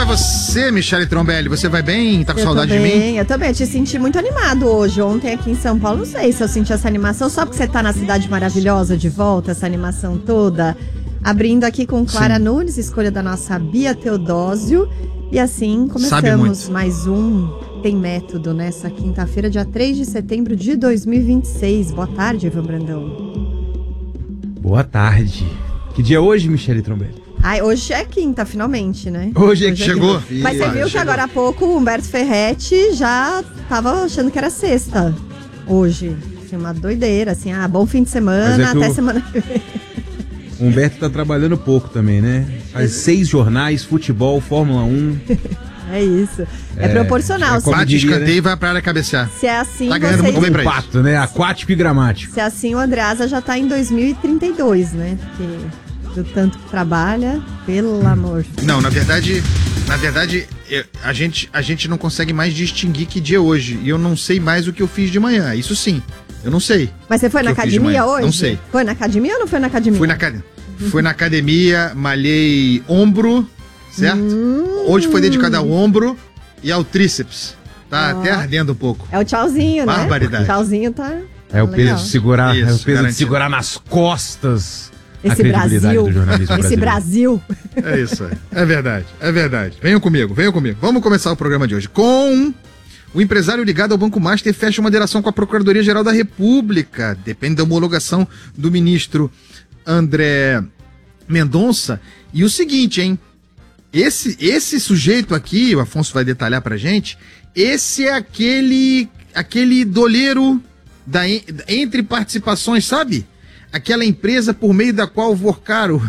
você, Michele Trombelli? Você vai bem? Tá com saudade de mim? Eu também, eu te senti muito animado hoje. Ontem aqui em São Paulo, não sei se eu senti essa animação, só porque você tá na Cidade Maravilhosa de volta, essa animação toda. Abrindo aqui com Clara Nunes, escolha da nossa Bia Teodósio. E assim começamos mais um Tem Método nessa quinta-feira, dia 3 de setembro de 2026. Boa tarde, Ivan Brandão. Boa tarde. Que dia é hoje, Michele Trombelli? Ai, hoje é quinta, finalmente, né? Hoje é que chegou. Mas você viu que agora há pouco o Humberto Ferretti já tava achando que era sexta. Hoje. Assim, uma doideira, assim, bom fim de semana, até semana que vem. O Humberto tá trabalhando pouco também, né? Faz 6 jornais, futebol, Fórmula 1. É isso. É proporcional. Bate, escanteio e vai pra área cabecear. Se é assim, tá ganhando muito bem pra isso. Pato, né? Aquático e gramático. Se é assim, o Andreasa já tá em 2032, né? Porque do tanto que trabalha, pelo amor. Não, na verdade, a gente não consegue mais distinguir que dia é hoje. E eu não sei mais o que eu fiz de manhã. Isso sim, eu não sei. Mas você foi na academia hoje? Não sei. Foi na academia ou não foi na academia? Fui na academia, malhei ombro, certo? Hoje foi dedicado ao ombro e ao tríceps. Tá até ardendo um pouco. É o tchauzinho, né? Barbaridade. O tchauzinho tá... É o peso de segurar, Isso, de segurar nas costas. Esse Brasil, do jornalismo esse Brasil. É isso aí, é verdade. Venham comigo. Vamos começar o programa de hoje com... O empresário ligado ao Banco Master fecha uma delação com a Procuradoria-Geral da República. Depende da homologação do ministro André Mendonça. E o seguinte, hein? Esse sujeito aqui, o Afonso vai detalhar pra gente, esse é aquele doleiro entre participações, sabe? Aquela empresa por meio da qual o Vorcaro...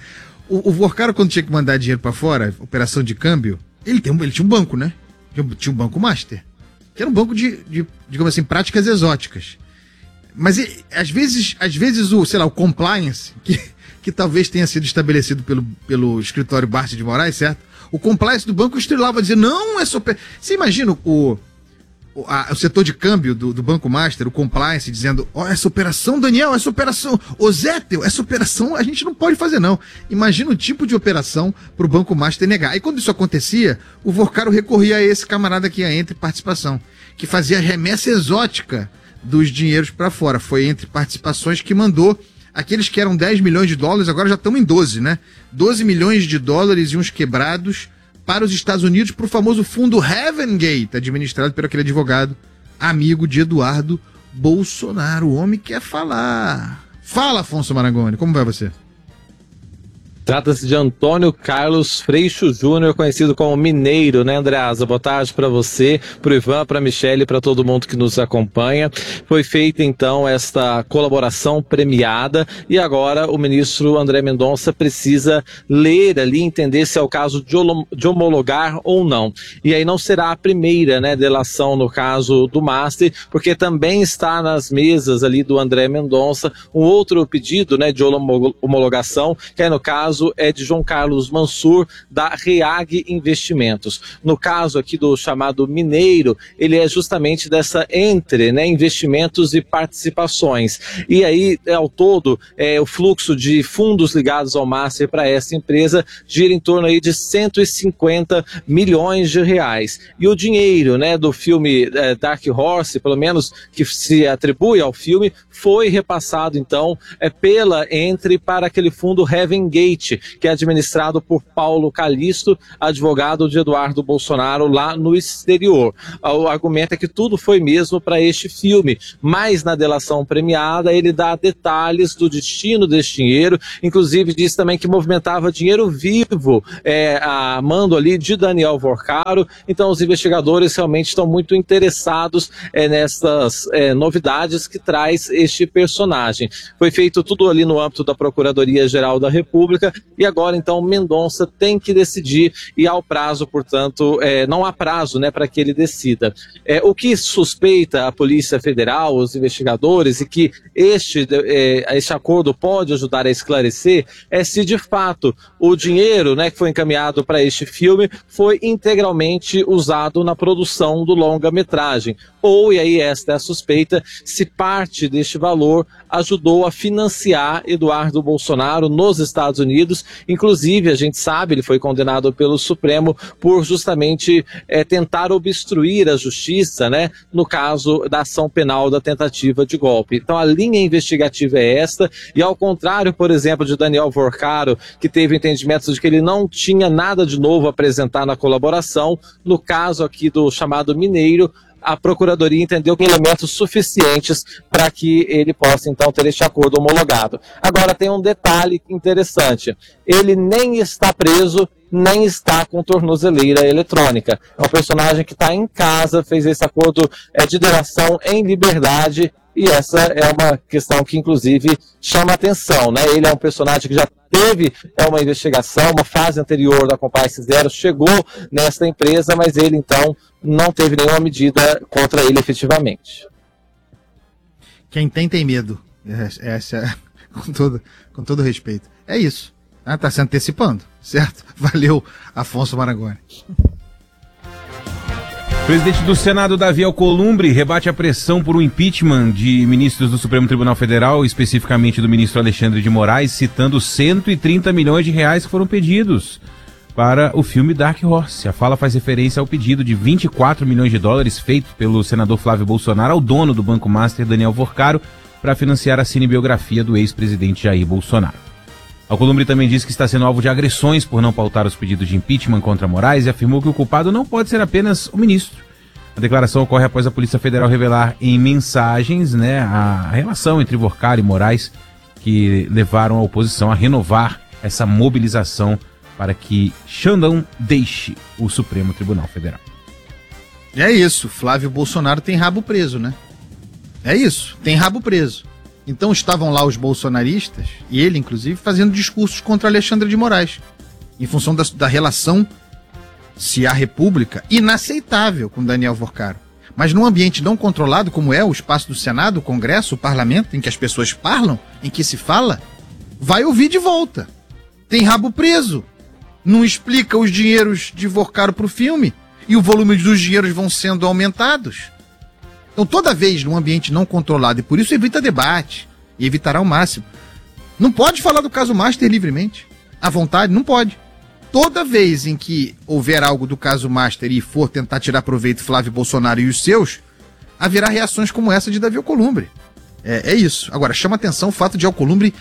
o Vorcaro, quando tinha que mandar dinheiro pra fora, operação de câmbio, ele tinha um banco, né? Tinha um Banco Master, que era um banco de digamos assim, práticas exóticas. Mas às vezes o compliance, que talvez tenha sido estabelecido pelo escritório Barsi de Moraes, certo? O compliance do banco estrelava, dizia, não, é só... Você imagina o setor de câmbio do Banco Master, o compliance, dizendo, essa operação, Daniel, essa operação, Zétel, essa operação a gente não pode fazer, não. Imagina o tipo de operação pro Banco Master negar. Aí quando isso acontecia, o Vorcaro recorria a esse camarada aqui, a Entre Participação, que fazia remessa exótica dos dinheiros para fora. Foi Entre Participações que mandou aqueles que eram 10 milhões de dólares, agora já estão em 12, né? 12 milhões de dólares e uns quebrados para os Estados Unidos, para o famoso fundo Heaven Gate, administrado por aquele advogado amigo de Eduardo Bolsonaro. O homem quer falar. Fala, Afonso Marangoni, como vai você? Trata-se de Antônio Carlos Freixo Júnior, conhecido como Mineiro, né, Andreasa? Boa tarde para você, para o Ivan, para a Michele, para todo mundo que nos acompanha. Foi feita, então, esta colaboração premiada e agora o ministro André Mendonça precisa ler ali, entender se é o caso de homologar ou não. E aí não será a primeira, né, delação no caso do Master, porque também está nas mesas ali do André Mendonça um outro pedido, né, de homologação, que é no caso é de João Carlos Mansur, da REAG Investimentos. No caso aqui do chamado Mineiro, ele é justamente dessa Entre, né, investimentos e participações. E aí, ao todo, o fluxo de fundos ligados ao Master para essa empresa gira em torno aí de 150 milhões de reais. E o dinheiro, né, do filme Dark Horse, pelo menos que se atribui ao filme, foi repassado, então, pela Entre para aquele fundo Heaven Gate, que é administrado por Paulo Calixto, advogado de Eduardo Bolsonaro lá no exterior. O argumento é que tudo foi mesmo para este filme, mas na delação premiada ele dá detalhes do destino desse dinheiro, inclusive diz também que movimentava dinheiro vivo, a mando ali de Daniel Vorcaro. Então os investigadores realmente estão muito interessados nessas novidades que traz este personagem. Foi feito tudo ali no âmbito da Procuradoria-Geral da República e agora então Mendonça tem que decidir e há o prazo, portanto, não há prazo, né, para que ele decida. O que suspeita a Polícia Federal, os investigadores, e que este acordo pode ajudar a esclarecer é se de fato o dinheiro, né, que foi encaminhado para este filme foi integralmente usado na produção do longa-metragem. Ou, e aí esta é a suspeita, se parte deste valor ajudou a financiar Eduardo Bolsonaro nos Estados Unidos. Inclusive, a gente sabe, ele foi condenado pelo Supremo por justamente tentar obstruir a justiça, né, no caso da ação penal da tentativa de golpe. Então a linha investigativa é esta, e ao contrário, por exemplo, de Daniel Vorcaro, que teve entendimento de que ele não tinha nada de novo a apresentar na colaboração, no caso aqui do chamado Mineiro, a Procuradoria entendeu que elementos suficientes para que ele possa, então, ter este acordo homologado. Agora, tem um detalhe interessante. Ele nem está preso, nem está com tornozeleira eletrônica. É um personagem que está em casa, fez esse acordo de delação em liberdade, e essa é uma questão que, inclusive, chama atenção, né? Ele é um personagem que já teve uma investigação, uma fase anterior da Compliance Zero, chegou nesta empresa, mas ele, então, não teve nenhuma medida contra ele efetivamente. Quem tem medo. Essa, com todo respeito. É isso. Tá se antecipando, certo? Valeu, Afonso Marangoni. Presidente do Senado, Davi Alcolumbre, rebate a pressão por um impeachment de ministros do Supremo Tribunal Federal, especificamente do ministro Alexandre de Moraes, citando 130 milhões de reais que foram pedidos para o filme Dark Horse. A fala faz referência ao pedido de 24 milhões de dólares feito pelo senador Flávio Bolsonaro ao dono do Banco Master, Daniel Vorcaro, para financiar a cinebiografia do ex-presidente Jair Bolsonaro. Alcolumbre também disse que está sendo alvo de agressões por não pautar os pedidos de impeachment contra Moraes e afirmou que o culpado não pode ser apenas o ministro. A declaração ocorre após a Polícia Federal revelar em mensagens, a relação entre Vorcaro e Moraes, que levaram a oposição a renovar essa mobilização para que Xandão deixe o Supremo Tribunal Federal. É isso, Flávio Bolsonaro tem rabo preso, né? É isso, tem rabo preso. Então estavam lá os bolsonaristas, e ele inclusive, fazendo discursos contra Alexandre de Moraes, em função da relação, se há república, inaceitável com Daniel Vorcaro. Mas num ambiente não controlado como é o espaço do Senado, o Congresso, o Parlamento, em que as pessoas falam, em que se fala, vai ouvir de volta. Tem rabo preso. Não explica os dinheiros de Vorcaro para o filme, e o volume dos dinheiros vão sendo aumentados. Então, toda vez num ambiente não controlado, e por isso evita debate, e evitará ao máximo. Não pode falar do caso Master livremente. À vontade, não pode. Toda vez em que houver algo do caso Master e for tentar tirar proveito Flávio Bolsonaro e os seus, haverá reações como essa de Davi Alcolumbre. É isso. Agora, chama atenção o fato de Alcolumbre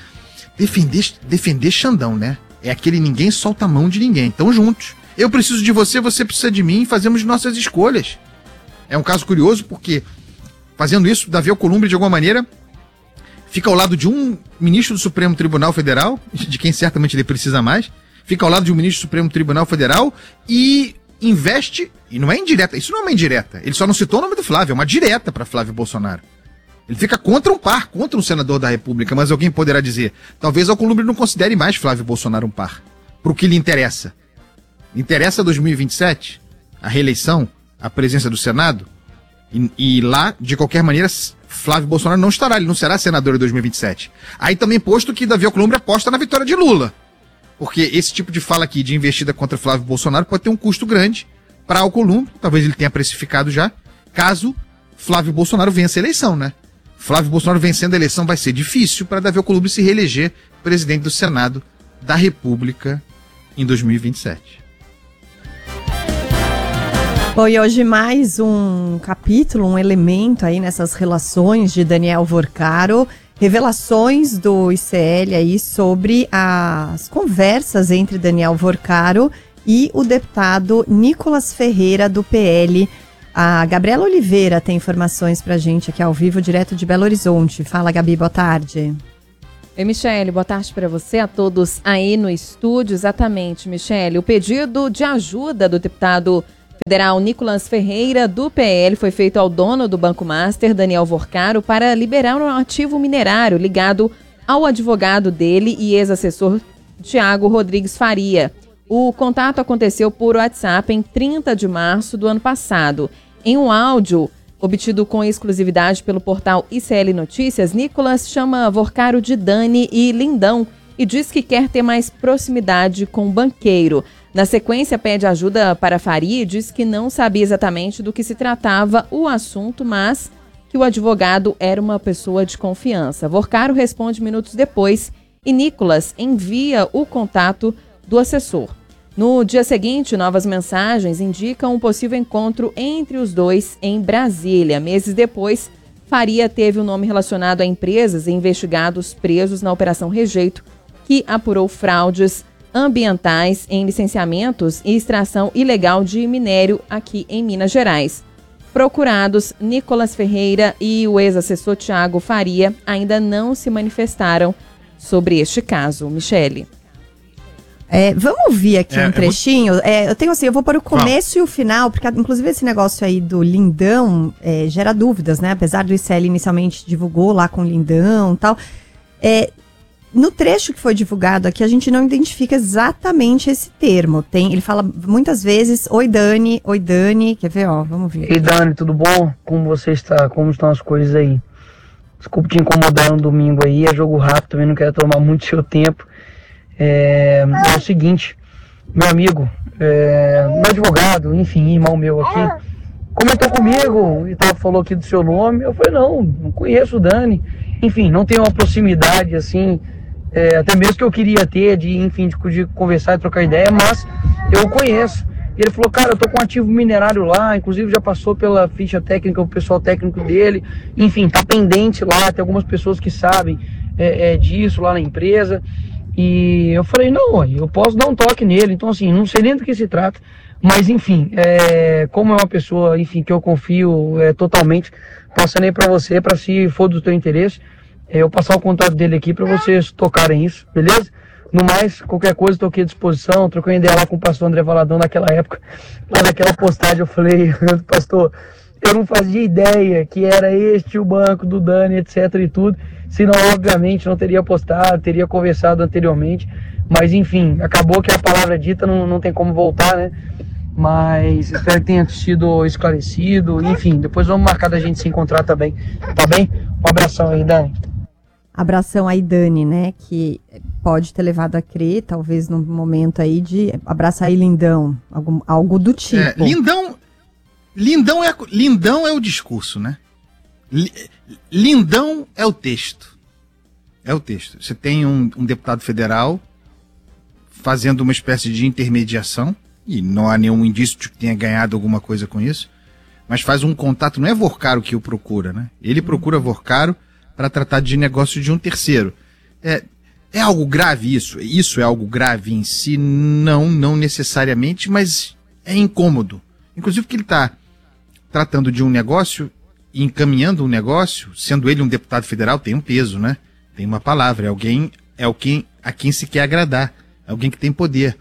defender Xandão, né? É aquele ninguém solta a mão de ninguém. Então, juntos. Eu preciso de você, você precisa de mim, fazemos nossas escolhas. É um caso curioso porque, fazendo isso, Davi Alcolumbre, de alguma maneira, fica ao lado de um ministro do Supremo Tribunal Federal, de quem certamente ele precisa mais, fica ao lado de um ministro do Supremo Tribunal Federal e investe, e não é indireta, isso não é uma indireta, ele só não citou o nome do Flávio, é uma direta para Flávio Bolsonaro. Ele fica contra um par, contra um senador da República, mas alguém poderá dizer, talvez Alcolumbre não considere mais Flávio Bolsonaro um par, pro que lhe interessa. Interessa 2027, a reeleição, a presença do Senado, e lá, de qualquer maneira, Flávio Bolsonaro não estará, ele não será senador em 2027. Aí também posto que Davi Alcolumbre aposta na vitória de Lula. Porque esse tipo de fala aqui, de investida contra Flávio Bolsonaro, pode ter um custo grande para Alcolumbre, talvez ele tenha precificado já, caso Flávio Bolsonaro vença a eleição, né? Flávio Bolsonaro vencendo a eleição vai ser difícil para Davi Alcolumbre se reeleger presidente do Senado da República em 2027. Bom, e hoje mais um capítulo, um elemento aí nessas relações de Daniel Vorcaro, revelações do ICL aí sobre as conversas entre Daniel Vorcaro e o deputado Nicolas Ferreira, do PL. A Gabriela Oliveira tem informações pra gente aqui ao vivo, direto de Belo Horizonte. Fala, Gabi, boa tarde. Oi, Michele, boa tarde para você, a todos aí no estúdio. Exatamente, Michele, o pedido de ajuda do deputado federal Nicolas Ferreira, do PL, foi feito ao dono do Banco Master, Daniel Vorcaro, para liberar um ativo minerário ligado ao advogado dele e ex-assessor Tiago Rodrigues Faria. O contato aconteceu por WhatsApp em 30 de março do ano passado. Em um áudio obtido com exclusividade pelo portal ICL Notícias, Nicolas chama Vorcaro de Dani e Lindão e diz que quer ter mais proximidade com o banqueiro. Na sequência, pede ajuda para Faria e diz que não sabia exatamente do que se tratava o assunto, mas que o advogado era uma pessoa de confiança. Vorcaro responde minutos depois e Nicolas envia o contato do assessor. No dia seguinte, novas mensagens indicam um possível encontro entre os dois em Brasília. Meses depois, Faria teve o nome relacionado a empresas e investigados presos na Operação Rejeito, que apurou fraudes ambientais em licenciamentos e extração ilegal de minério aqui em Minas Gerais. Procurados, Nicolas Ferreira e o ex-assessor Tiago Faria ainda não se manifestaram sobre este caso. Michele. Vamos ouvir aqui um trechinho. Eu tenho assim, eu vou para o começo e o final, porque inclusive esse negócio aí do Lindão gera dúvidas, né? Apesar do ICL inicialmente divulgou lá com o Lindão e tal. No trecho que foi divulgado aqui, a gente não identifica exatamente esse termo. Ele fala muitas vezes, oi Dani, quer ver, ó, vamos ver. Ei Dani, tudo bom? Como você está? Como estão as coisas aí? Desculpa te incomodar no domingo aí, é jogo rápido, também não quero tomar muito seu tempo. É o seguinte, meu amigo, meu advogado, enfim, irmão meu aqui, comentou comigo e falou aqui do seu nome. Eu falei, não conheço o Dani, enfim, não tenho uma proximidade assim, até mesmo que eu queria ter, de conversar e trocar ideia, mas eu o conheço. E ele falou, cara, eu tô com um ativo minerário lá, inclusive já passou pela ficha técnica, o pessoal técnico dele, enfim, tá pendente lá, tem algumas pessoas que sabem disso lá na empresa. E eu falei, não, eu posso dar um toque nele, então assim, não sei nem do que se trata, mas enfim, como é uma pessoa, enfim, que eu confio totalmente, passando aí pra você, pra se for do teu interesse, eu passar o contato dele aqui pra vocês tocarem isso, beleza? No mais, qualquer coisa, estou aqui à disposição, troquei ideia lá com o pastor André Valadão naquela época, lá naquela postagem eu falei, pastor, eu não fazia ideia que era este o banco do Dani, etc e tudo, senão obviamente não teria postado, teria conversado anteriormente, mas enfim, acabou que a palavra dita não tem como voltar, né? Mas espero que tenha sido esclarecido, enfim, depois vamos marcar da gente se encontrar também, tá bem? Um abração aí, Dani. Abração aí, Dani, né, que pode ter levado a crer, talvez num momento aí de abraçar aí Lindão, algo do tipo. Lindão é o discurso, né? Lindão é o texto. É o texto. Você tem um deputado federal fazendo uma espécie de intermediação, e não há nenhum indício de que tenha ganhado alguma coisa com isso, mas faz um contato, não é Vorcaro que o procura, né? Ele procura Vorcaro para tratar de negócio de um terceiro. É algo grave isso? Isso é algo grave em si? Não necessariamente, mas é incômodo. Inclusive porque ele está tratando de um negócio e encaminhando um negócio, sendo ele um deputado federal, tem um peso, né? Tem uma palavra, é alguém a quem se quer agradar, é alguém que tem poder.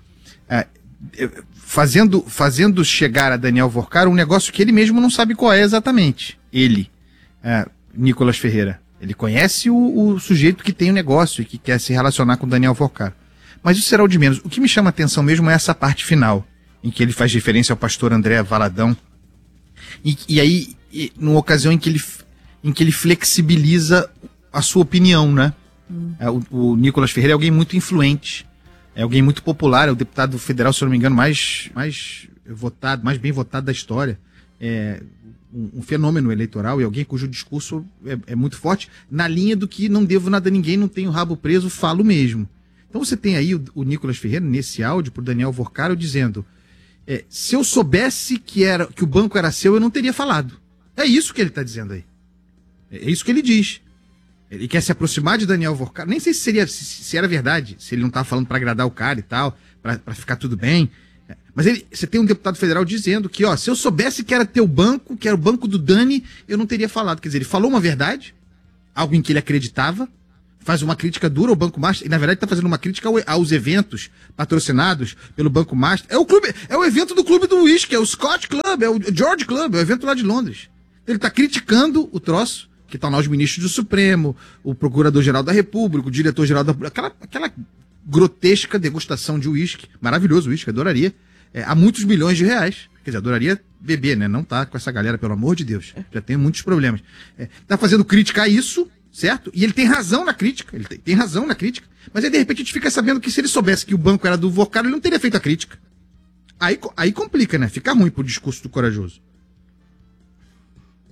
Fazendo chegar a Daniel Vorcaro um negócio que ele mesmo não sabe qual é exatamente. Ele, Nicolas Ferreira. Ele conhece o sujeito que tem o negócio e que quer se relacionar com o Daniel Vorcaro. Mas isso será o de menos. O que me chama a atenção mesmo é essa parte final, em que ele faz referência ao pastor André Valadão. E aí, numa ocasião em que ele flexibiliza a sua opinião, né? O Nicolas Ferreira é alguém muito influente, é alguém muito popular, é o deputado federal, se eu não me engano, mais votado, mais bem votado da história. Um fenômeno eleitoral e alguém cujo discurso é muito forte, na linha do que não devo nada a ninguém, não tenho rabo preso, falo mesmo. Então você tem aí o Nicolas Ferreira, nesse áudio, pro Daniel Vorcaro, dizendo, se eu soubesse que o banco era seu, eu não teria falado. É isso que ele está dizendo aí. É isso que ele diz. Ele quer se aproximar de Daniel Vorcaro, nem sei se era verdade, se ele não estava falando para agradar o cara e tal, para ficar tudo bem. Mas você tem um deputado federal dizendo que, se eu soubesse que era teu banco, que era o banco do Dani, eu não teria falado. Quer dizer, ele falou uma verdade, algo em que ele acreditava, faz uma crítica dura ao Banco Master, e na verdade está fazendo uma crítica aos eventos patrocinados pelo Banco Master. É o evento do clube do uísque, é o Scott Club, é o George Club, é o evento lá de Londres. Ele está criticando o troço, que estão lá os ministros do Supremo, o Procurador-Geral da República, o Diretor-Geral da... Aquela grotesca degustação de uísque, maravilhoso uísque, adoraria, há muitos milhões de reais. Quer dizer, adoraria beber, né? Não tá com essa galera, pelo amor de Deus. Já tem muitos problemas. Tá fazendo crítica a isso, certo? E ele tem razão na crítica. Ele tem razão na crítica. Mas aí, de repente, a gente fica sabendo que se ele soubesse que o banco era do Vorcaro, ele não teria feito a crítica. Aí complica, né? Fica ruim pro discurso do corajoso.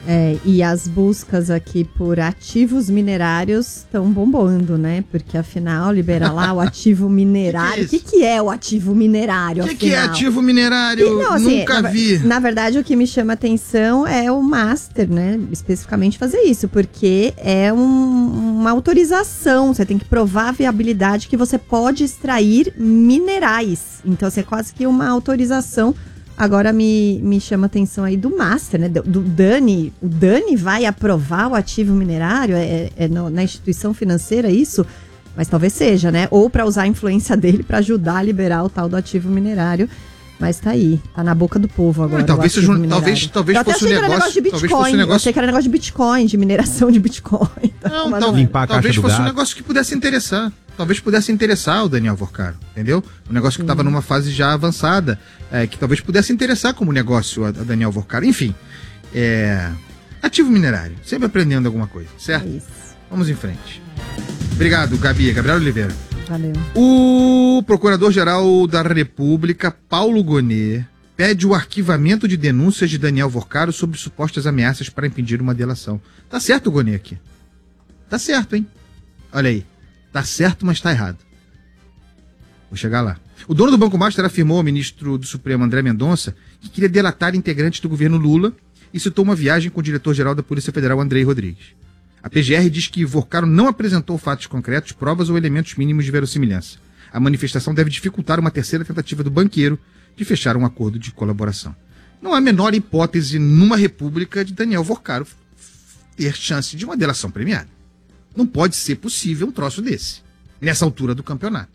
E as buscas aqui por ativos minerários estão bombando, né? Porque afinal, libera lá o ativo minerário. O que é o ativo minerário? O que é ativo minerário? Nunca vi. Na verdade, o que me chama atenção é o master, né? Especificamente fazer isso, porque é uma autorização. Você tem que provar a viabilidade que você pode extrair minerais. Então, é quase que uma autorização. Agora me chama a atenção aí do master, né? Do Dani. O Dani vai aprovar o ativo minerário? Na instituição financeira isso? Mas talvez seja, né? Ou para usar a influência dele para ajudar a liberar o tal do ativo minerário. Mas tá aí, tá na boca do povo agora. Talvez fosse um negócio. De Bitcoin. Eu achei que era negócio de Bitcoin, de mineração de Bitcoin. Então, talvez fosse um negócio que pudesse interessar. Talvez pudesse interessar o Daniel Vorcaro, entendeu? Um negócio que estava numa fase já avançada, que talvez pudesse interessar como negócio a Daniel Vorcaro. Enfim, ativo minerário, sempre aprendendo alguma coisa, certo? É isso. Vamos em frente. Obrigado, Gabriel Oliveira. Valeu. O Procurador-Geral da República, Paulo Gonet, pede o arquivamento de denúncias de Daniel Vorcaro sobre supostas ameaças para impedir uma delação. Tá certo, Gonet, aqui? Tá certo, hein? Olha aí. Tá certo, mas tá errado. Vou chegar lá. O dono do Banco Master afirmou ao ministro do Supremo, André Mendonça, que queria delatar integrantes do governo Lula e citou uma viagem com o diretor-geral da Polícia Federal, Andrei Rodrigues. A PGR diz que Vorcaro não apresentou fatos concretos, provas ou elementos mínimos de verossimilhança. A manifestação deve dificultar uma terceira tentativa do banqueiro de fechar um acordo de colaboração. Não há a menor hipótese numa república de Daniel Vorcaro ter chance de uma delação premiada. Não pode ser possível um troço desse, nessa altura do campeonato.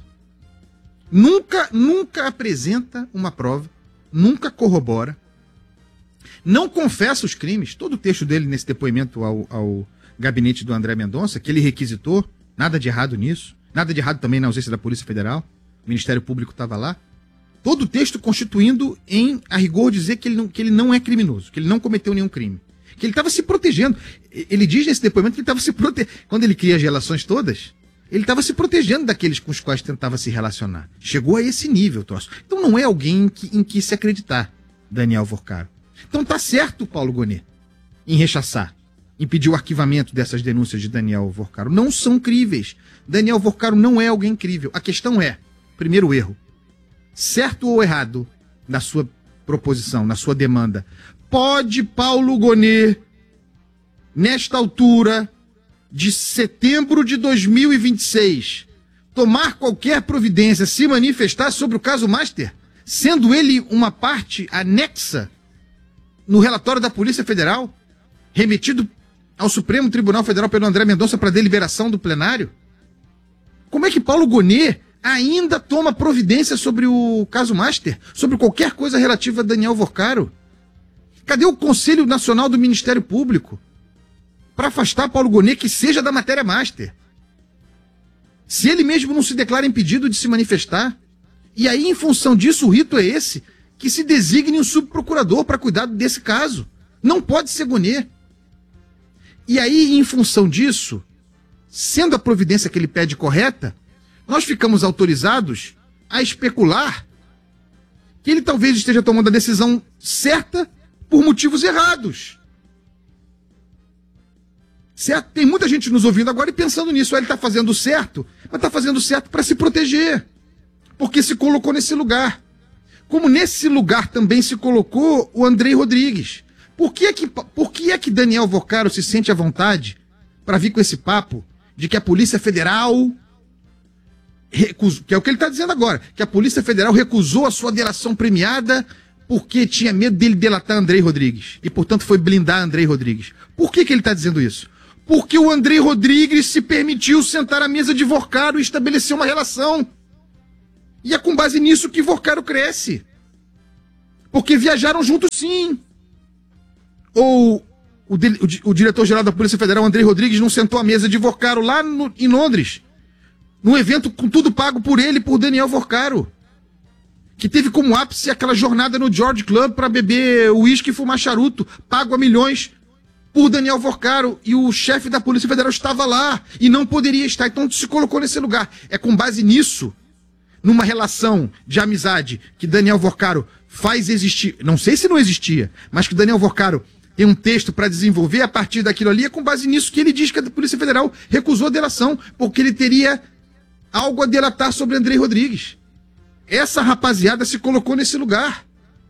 Nunca apresenta uma prova, nunca corrobora, não confessa os crimes. Todo o texto dele nesse depoimento ao gabinete do André Mendonça, que ele requisitou, nada de errado nisso, nada de errado também na ausência da Polícia Federal, o Ministério Público estava lá. Todo o texto constituindo a rigor dizer que ele não é criminoso, que ele não cometeu nenhum crime. Que ele estava se protegendo. Ele diz nesse depoimento que ele estava se protegendo. Quando ele cria as relações todas, ele estava se protegendo daqueles com os quais tentava se relacionar. Chegou a esse nível, troço. Então não é alguém em que se acreditar, Daniel Vorcaro. Então tá certo, Paulo Gonet, em rechaçar, em pedir o arquivamento dessas denúncias de Daniel Vorcaro. Não são críveis. Daniel Vorcaro não é alguém crível. A questão é, primeiro erro, certo ou errado na sua proposição, na sua demanda. Pode Paulo Gonet, nesta altura de setembro de 2026, tomar qualquer providência, se manifestar sobre o caso Master, sendo ele uma parte anexa no relatório da Polícia Federal, remetido ao Supremo Tribunal Federal pelo André Mendonça para deliberação do plenário? Como é que Paulo Gonet ainda toma providência sobre o caso Master, sobre qualquer coisa relativa a Daniel Vorcaro? Cadê o Conselho Nacional do Ministério Público para afastar Paulo Gonet, que seja da matéria Master? Se ele mesmo não se declara impedido de se manifestar, e aí, em função disso, o rito é esse, que se designe um subprocurador para cuidar desse caso. Não pode ser Gonet. E aí, em função disso, sendo a providência que ele pede correta, nós ficamos autorizados a especular que ele talvez esteja tomando a decisão certa por motivos errados. Certo? Tem muita gente nos ouvindo agora e pensando nisso. Ele está fazendo certo, mas está fazendo certo para se proteger, porque se colocou nesse lugar. Como nesse lugar também se colocou o Andrei Rodrigues. Por que é que Daniel Vorcaro se sente à vontade para vir com esse papo de que a Polícia Federal recusou, que é o que ele está dizendo agora, que a Polícia Federal recusou a sua delação premiada porque tinha medo dele delatar Andrei Rodrigues e, portanto, foi blindar Andrei Rodrigues. Por que ele está dizendo isso? Porque o Andrei Rodrigues se permitiu sentar à mesa de Vorcaro e estabelecer uma relação. E é com base nisso que Vorcaro cresce. Porque viajaram juntos, sim. Ou o diretor-geral da Polícia Federal, Andrei Rodrigues, não sentou à mesa de Vorcaro lá em Londres, num evento com tudo pago por ele e por Daniel Vorcaro, que teve como ápice aquela jornada no George Club para beber uísque e fumar charuto, pago a milhões por Daniel Vorcaro, e o chefe da Polícia Federal estava lá e não poderia estar, então se colocou nesse lugar. É com base nisso, numa relação de amizade que Daniel Vorcaro faz existir, não sei se não existia, mas que Daniel Vorcaro tem um texto para desenvolver a partir daquilo ali, é com base nisso que ele diz que a Polícia Federal recusou a delação, porque ele teria algo a delatar sobre Andrei Rodrigues. Essa rapaziada se colocou nesse lugar.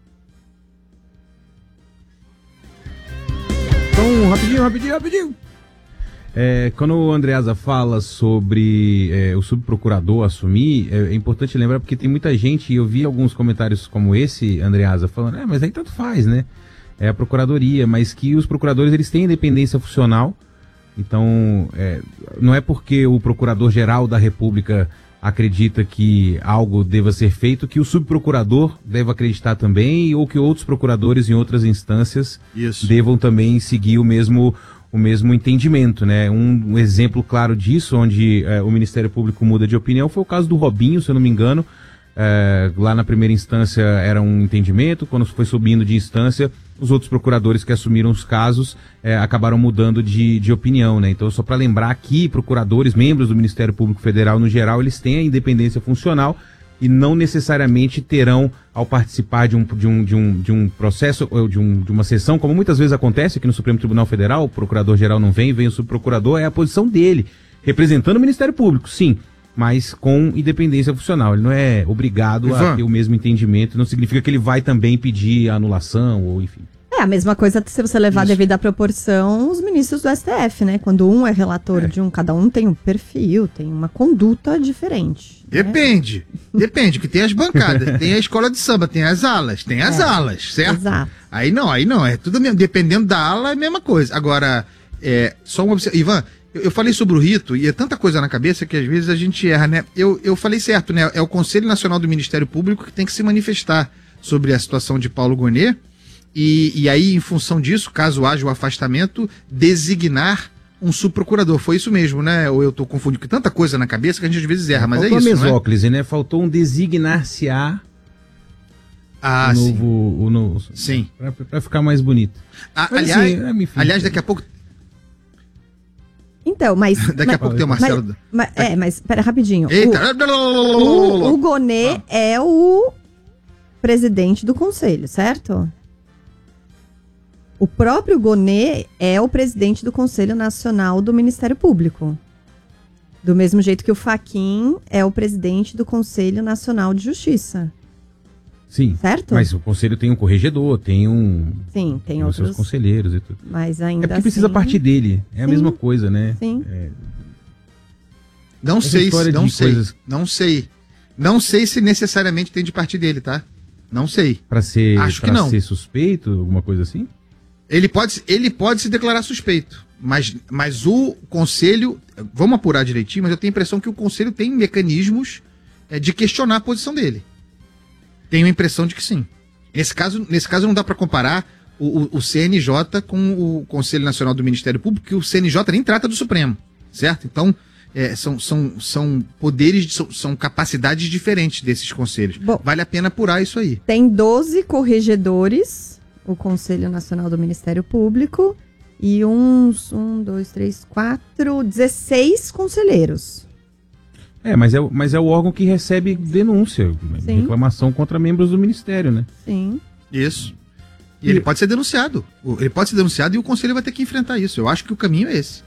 Então, rapidinho. Quando o Andreasa fala sobre o subprocurador assumir, é importante lembrar, porque tem muita gente, e eu vi alguns comentários como esse, Andreasa, falando, mas aí tanto faz, né? É a procuradoria, mas que os procuradores eles têm independência funcional, então não é porque o procurador-geral da República acredita que algo deva ser feito que o subprocurador deva acreditar também, ou que outros procuradores em outras instâncias devam também seguir o mesmo entendimento, né? Um exemplo claro disso, onde o Ministério Público muda de opinião, foi o caso do Robinho, se eu não me engano. Lá na primeira instância era um entendimento, quando foi subindo de instância, os outros procuradores que assumiram os casos acabaram mudando de opinião, né? Então, só para lembrar que procuradores, membros do Ministério Público Federal no geral, eles têm a independência funcional e não necessariamente terão, ao participar de um processo ou de uma sessão, como muitas vezes acontece aqui no Supremo Tribunal Federal, o procurador-geral não vem o subprocurador, é a posição dele, representando o Ministério Público, sim, mas com independência funcional. Ele não é obrigado a ter o mesmo entendimento, não significa que ele vai também pedir anulação, ou enfim. É a mesma coisa se você levar devido à proporção os ministros do STF, né? Quando um é relator de um, cada um tem um perfil, tem uma conduta diferente. Depende, que tem as bancadas, tem a escola de samba, tem as alas, certo? Exato. Aí não, é tudo mesmo, dependendo da ala é a mesma coisa. Agora, só uma observação, Ivan, eu falei sobre o rito e é tanta coisa na cabeça que às vezes a gente erra, né? Eu falei certo, né? É o Conselho Nacional do Ministério Público que tem que se manifestar sobre a situação de Paulo Gonet e aí, em função disso, caso haja o afastamento, designar um subprocurador. Foi isso mesmo, né? Ou eu tô confundindo com tanta coisa na cabeça que a gente às vezes erra, mas é isso, Faltou a mesóclise, né? Faltou um designar-se-á o novo. Sim. Pra ficar mais bonito. Aliás, daqui a pouco... Então, mas... Daqui a pouco tem o Marcelo... Mas pera, rapidinho. Eita! O Gonet é o presidente do conselho, certo? O próprio Gonet é o presidente do Conselho Nacional do Ministério Público. Do mesmo jeito que o Fachin é o presidente do Conselho Nacional de Justiça. Sim, certo? Mas o conselho tem um corregedor, tem outros seus conselheiros e tudo. Mas ainda porque precisa partir dele, a mesma coisa, né? Sim. Não sei se necessariamente tem de partir dele, tá? Não sei. Acho que não. Ser suspeito, alguma coisa assim? Ele pode se declarar suspeito, mas o conselho, vamos apurar direitinho, mas eu tenho a impressão que o conselho tem mecanismos de questionar a posição dele. Tenho a impressão de que sim. Nesse caso não dá para comparar o CNJ com o Conselho Nacional do Ministério Público, que o CNJ nem trata do Supremo, certo? Então, são poderes, são capacidades diferentes desses conselhos. Bom, vale a pena apurar isso aí. Tem 12 corregedores, o Conselho Nacional do Ministério Público, e 16 conselheiros. Mas é o órgão que recebe denúncia, reclamação contra membros do Ministério, né? Sim. Isso. E ele pode ser denunciado. Ele pode ser denunciado e o conselho vai ter que enfrentar isso. Eu acho que o caminho é esse.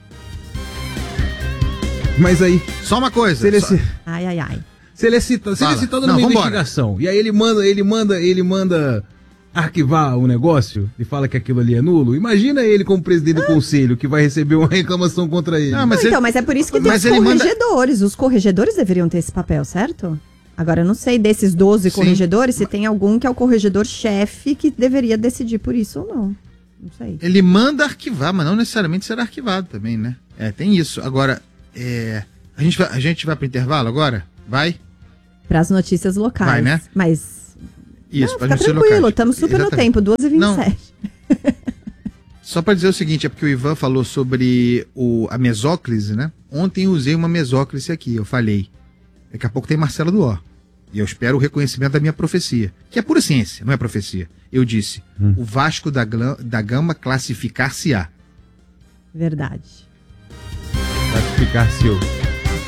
Mas aí... Só uma coisa. Se ele é citado numa investigação, e aí ele manda arquivar o negócio e fala que aquilo ali é nulo, imagina ele como presidente do conselho que vai receber uma reclamação contra ele. Mas é por isso que tem os corregedores. Os corregedores deveriam ter esse papel, certo? Agora, eu não sei desses 12 corregedores se tem algum que é o corregedor-chefe que deveria decidir por isso ou não. Não sei. Ele manda arquivar, mas não necessariamente será arquivado também, né? Tem isso. Agora, a gente vai pro intervalo agora? Vai? Para as notícias locais. Vai, né? Mas... Isso, fica tranquilo, estamos super no tempo, 2h27. Só para dizer o seguinte, é porque o Ivan falou sobre a mesóclise, né? Ontem eu usei uma mesóclise aqui, eu falei. Daqui a pouco tem Marcelo Duó. E eu espero o reconhecimento da minha profecia, que é pura ciência, não é profecia. Eu disse, o Vasco da Gama classificar-se-á. Verdade. Classificar-se-á.